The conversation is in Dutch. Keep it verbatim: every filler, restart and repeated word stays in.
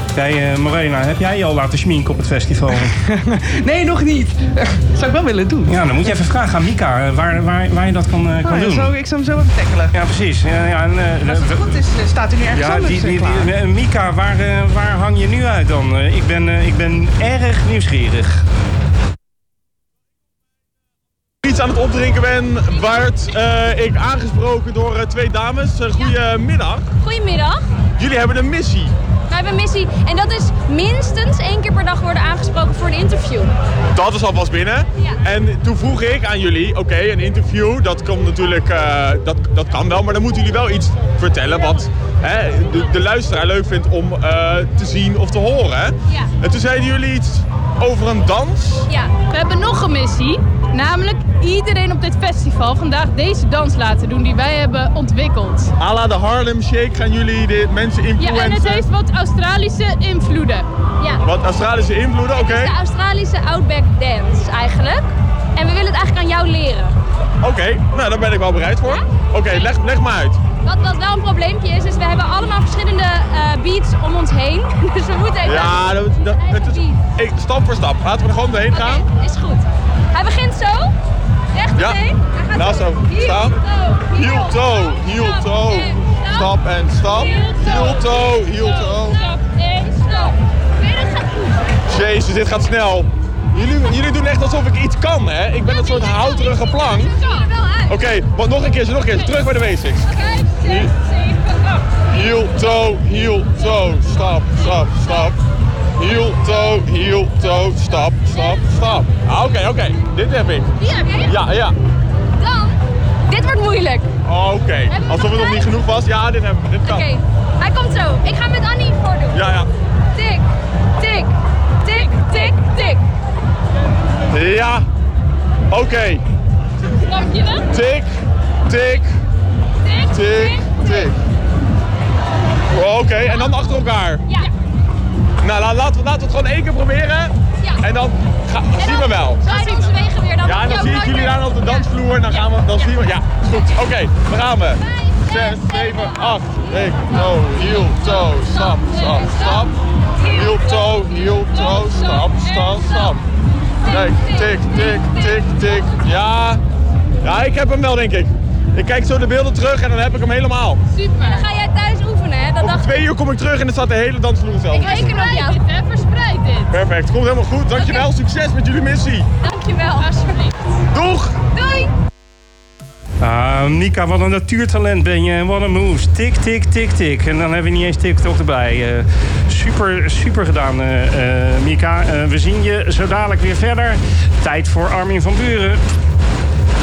Kijk, uh, Morena, heb jij je al laten schminken op het festival? Nee, nog niet. Zou ik wel willen doen. Ja, dan moet je even vragen aan Mika uh, waar, waar, waar je dat kan, uh, kan oh, ja, doen. Zo, ik zal hem zo even tackelen. Ja, precies. Ja, ja, en, uh, Als het goed is, staat hij nu ergens ja, anders die, die, klaar. die, uh, Mika, waar, uh, waar hang je nu uit dan? Uh, ik, ben, uh, ik ben erg nieuwsgierig. Iets aan het opdrinken ben, werd uh, ik aangesproken door uh, twee dames. Uh, goedemiddag. Goedemiddag. Jullie hebben een missie. Wij hebben een missie en dat is minstens één keer per dag worden aangesproken voor een interview. Dat is alvast binnen. Ja. En toen vroeg ik aan jullie, oké, okay, een interview, dat komt natuurlijk, uh, dat, dat kan wel, maar dan moeten jullie wel iets vertellen wat hè, de, de luisteraar leuk vindt om uh, te zien of te horen. Ja. En toen zeiden jullie iets over een dans. Ja. We hebben nog een missie, namelijk iedereen op dit festival vandaag deze dans laten doen die wij hebben ontwikkeld. À la de Harlem Shake gaan jullie de mensen influencen. Ja, en het heeft wat Australische invloeden. Ja. Wat Australische invloeden, oké. Het is de Australische Outback Dance eigenlijk. En we willen het eigenlijk aan jou leren. Oké, okay, nou daar ben ik wel bereid voor. Ja? Oké, okay, leg, leg maar uit. Wat, wat wel een probleempje is, is we hebben allemaal verschillende uh, beats om ons heen. Dus we moeten even... Ja, dat, dat, het is, ik, stap voor stap. Laten we er gewoon doorheen gaan. Oké, is goed. Hij begint zo. Recht Ja. meteen. Hij gaat Nou zo, stap. Heel toe, heel toe. Stap en stap. Heel toe, heel toe. Stap en stap. Wil je dat gaan doen? Jezus, dit gaat snel. Jullie, jullie doen echt alsof ik iets kan, hè? Ik ben een soort houterige plank. Oké, okay, wat nog een keer, nog een keer. Terug bij de basics. vijf, zes, zeven, acht. Heel toe, heel toe. Stap, stap, stap. Heel toe, heel toe. Stap, stap, stap. Oké, oké. Okay. Dit heb ik. Die heb je? Ja, ja. Dan, dit wordt moeilijk. Oké, okay. Alsof het nog niet genoeg was. Ja, dit hebben we. Dit kan. Oké, okay. Hij komt zo. Ik ga met Annie voordoen. Ja, ja. Tik, tik, tik, tik, tik. Ja. Oké. Okay. Snap je het? Tik, tik, tik, tik, tik. Oké, okay. En dan achter elkaar. Ja. Nou, laten we, laten we het gewoon één keer proberen. Ja. En dan ga, en zien dan we wel. Draai onze wegen weer. Dan ja, en dan zie ik jullie daar op de dansvloer. En dan gaan we, dan ja. zien we. Ja, is goed. Oké, okay, dan gaan we. zes, zeven, acht. Ik, toe, heel, toe, stap, stap, stap. Heel, toe, heel, toe, stap, stap, stap. Kijk, tik, tik, tik, tik. Ja. Ja, ik heb hem wel, denk ik. Ik kijk zo de beelden terug en dan heb ik hem helemaal. Super. En dan ga jij thuis oefenen, hè? Dat Over twee uur kom ik terug en dan staat de hele dansvloer zelf. Ik reken op jou. Dit, hè? Verspreid dit. Perfect, komt helemaal goed. Dankjewel, okay. Succes met jullie missie. Dankjewel. Alsjeblieft. Doeg! Doei! Ah, Mika, wat een natuurtalent ben je en wat een moves. Tik, tik, tik, tik. En dan hebben we niet eens TikTok erbij. Uh, super, super gedaan, uh, uh, Mika. Uh, we zien je zo dadelijk weer verder. Tijd voor Armin van Buuren.